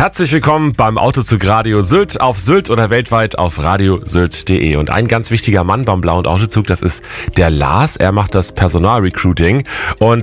Herzlich willkommen beim Autozug Radio Sylt auf Sylt oder weltweit auf radiosylt.de. Und ein ganz wichtiger Mann beim blauen Autozug, das ist der Lars. Er macht das Personalrecruiting. Und